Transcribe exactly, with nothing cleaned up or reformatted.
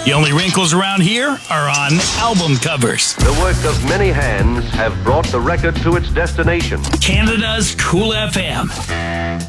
The only wrinkles around here are on album covers. The work of many hands have brought the record to its destination. Canada's Cool F M.